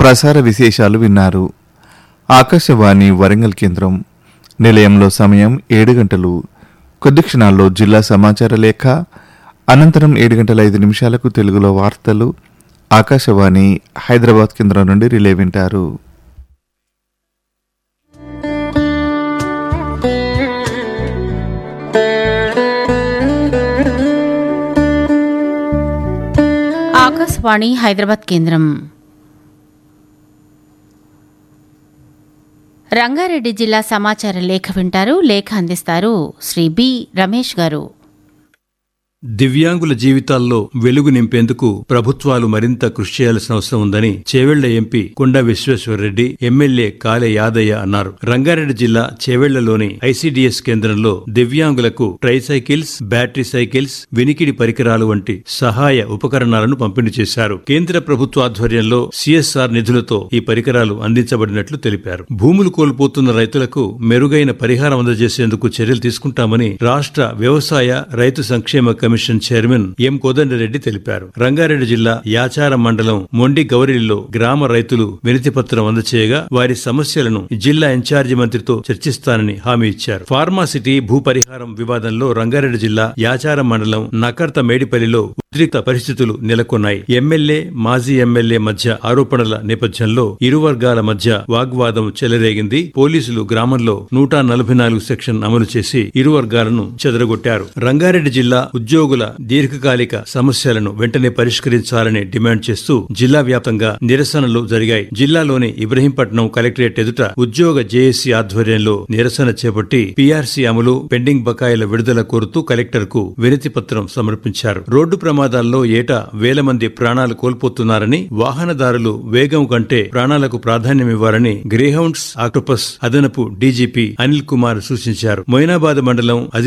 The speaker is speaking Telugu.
ప్రసార విశేషాలు విన్నారు. ఆకాశవాణి వరంగల్ కేంద్రం. నిలయంలో సమయం 7 గంటలు. కొద్ది క్షణాల్లో జిల్లా సమాచార లేఖ, అనంతరం 7:05 తెలుగులో వార్తలు ఆకాశవాణి హైదరాబాద్ కేంద్రం నుండి రిలే వింటారు. ఆకాశవాణి హైదరాబాద్ కేంద్రం. రంగారెడ్డి జిల్లా సమాచార లేఖ వింటారు. లేఖ అందిస్తారు శ్రీ బి రమేష్ గారు. దివ్యాంగుల జీవితాల్లో వెలుగు నింపేందుకు ప్రభుత్వాలు మరింత కృషి చేయాల్సిన అవసరం ఉందని చేవెళ్ల ఎంపీ కొండ విశ్వేశ్వరరెడ్డి, ఎమ్మెల్యే కాలే యాదయ్య అన్నారు. రంగారెడ్డి జిల్లా చేవెళ్లలోని ఐసీడీఎస్ కేంద్రంలో దివ్యాంగులకు ట్రైసైకిల్స్, బ్యాటరీ సైకిల్స్, వినికిడి పరికరాలు వంటి సహాయ ఉపకరణాలను పంపిణీ చేశారు. కేంద్ర ప్రభుత్వ ఆధ్వర్యంలో సిఎస్ఆర్ నిధులతో ఈ పరికరాలు అందించబడినట్లు తెలిపారు. భూములు కోల్పోతున్న రైతులకు మెరుగైన పరిహారం అందజేసేందుకు చర్యలు తీసుకుంటామని రాష్ట్ర వ్యవసాయ రైతు సంక్షేమ కమిషన్ చైర్మన్ ఎం కోదండరెడ్డి తెలిపారు. రంగారెడ్డి జిల్లా యాచారం మండలం మొండి గౌరిలో గ్రామ రైతులు వినతిపత్రం అందచేయగా వారి సమస్యలను జిల్లా ఇన్ఛార్జి మంత్రితో చర్చిస్తానని హామీ ఇచ్చారు. ఫార్మాసిటీ భూ పరిహారం వివాదంలో రంగారెడ్డి జిల్లా యాచారం మండలం నకర్త మేడిపల్లిలో ఉద్రిక్త పరిస్థితులు నెలకొన్నాయి. ఎమ్మెల్యే, మాజీ ఎమ్మెల్యే మధ్య ఆరోపణల నేపథ్యంలో ఇరు వర్గాల మధ్య వాగ్వాదం చెలరేగింది. పోలీసులు గ్రామంలో 144 సెక్షన్ అమలు చేసి ఇరు వర్గాలను చెదరగొట్టారు. రంగారెడ్డి జిల్లా ఉద్యోగుల దీర్ఘకాలిక సమస్యలను వెంటనే పరిష్కరించాలని డిమాండ్ చేస్తూ జిల్లా వ్యాప్తంగా నిరసనలు జరిగాయి. జిల్లాలోని ఇబ్రహీంపట్నం కలెక్టరేట్ ఎదుట ఉద్యోగ జేఏసీ ఆధ్వర్యంలో నిరసన చేపట్టి పీఆర్సీ అమలు, పెండింగ్ బకాయిల విడుదల కోరుతూ కలెక్టర్ కు వినతి పత్రం సమర్పించారు. రోడ్డు ప్రమాదాల్లో ఏటా వేల మంది ప్రాణాలు కోల్పోతున్నారని, వాహనదారులు వేగం కంటే ప్రాణాలకు ప్రాధాన్యమివ్వాలని గ్రేహౌండ్స్ ఆక్టోపస్ అదనపు డీజీపీ అనిల్ కుమార్ సూచించారు. మొయినాబాద్ మండలం